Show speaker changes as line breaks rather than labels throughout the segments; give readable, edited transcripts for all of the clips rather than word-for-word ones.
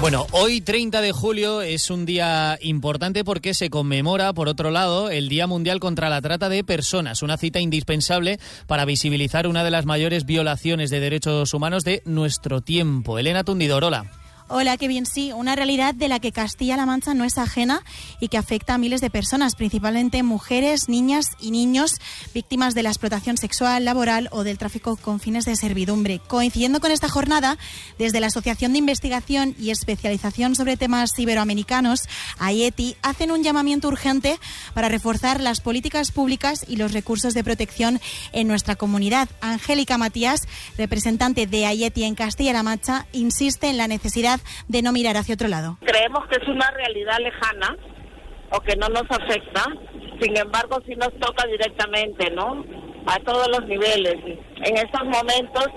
Bueno, hoy 30 de julio es un día importante porque se conmemora, por otro lado, el Día Mundial contra la Trata de Personas, una cita indispensable para visibilizar una de las mayores violaciones de derechos humanos de nuestro tiempo. Elena Tundidor, hola.
Hola, qué bien, sí, una realidad de la que Castilla-La Mancha no es ajena y que afecta a miles de personas, principalmente mujeres, niñas y niños víctimas de la explotación sexual, laboral o del tráfico con fines de servidumbre. Coincidiendo con esta jornada, desde la Asociación de Investigación y Especialización sobre Temas Iberoamericanos, AIETI, hacen un llamamiento urgente para reforzar las políticas públicas y los recursos de protección en nuestra comunidad. Angélica Matías, representante de AIETI en Castilla-La Mancha, insiste en la necesidad de no mirar hacia otro lado.
Creemos que es una realidad lejana o que no nos afecta, sin embargo sí nos toca directamente, ¿no? A todos los niveles. En estos momentos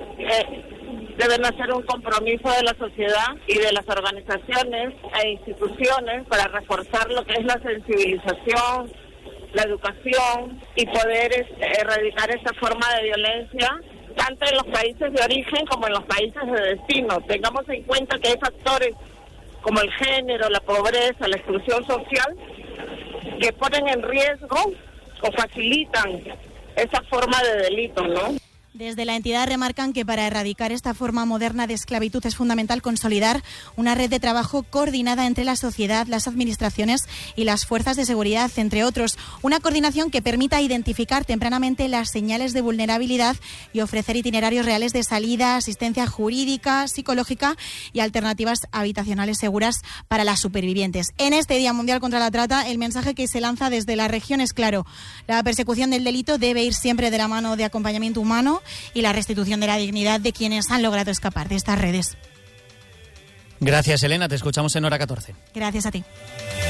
deben hacer un compromiso de la sociedad y de las organizaciones e instituciones para reforzar lo que es la sensibilización, la educación y poder erradicar esta forma de violencia tanto en los países de origen como en los países de destino. Tengamos en cuenta que hay factores como el género, la pobreza, la exclusión social, que ponen en riesgo o facilitan esa forma de delito, ¿no?
Desde la entidad remarcan que para erradicar esta forma moderna de esclavitud es fundamental consolidar una red de trabajo coordinada entre la sociedad, las administraciones y las fuerzas de seguridad, entre otros. Una coordinación que permita identificar tempranamente las señales de vulnerabilidad y ofrecer itinerarios reales de salida, asistencia jurídica, psicológica y alternativas habitacionales seguras para las supervivientes. En este Día Mundial contra la Trata, el mensaje que se lanza desde la región es claro. La persecución del delito debe ir siempre de la mano de acompañamiento humano y la restitución de la dignidad de quienes han logrado escapar de estas redes.
Gracias, Elena. Te escuchamos en Hora 14.
Gracias a ti.